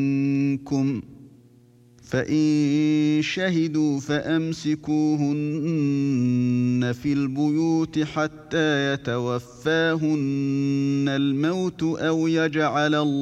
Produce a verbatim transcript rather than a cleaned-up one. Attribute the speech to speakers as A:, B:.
A: منكم فإن شهدوا فأمسكوهن في البيوت حتى يتوفاهن الموت أو يجعل الله